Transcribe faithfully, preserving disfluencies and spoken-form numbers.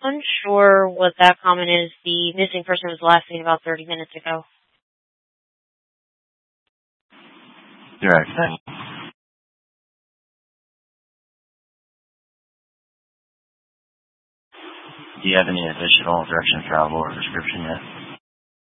unsure what that comment is. The missing person was last seen about thirty minutes ago. Direct, thank you. Do you have any additional direction of travel or prescription yet?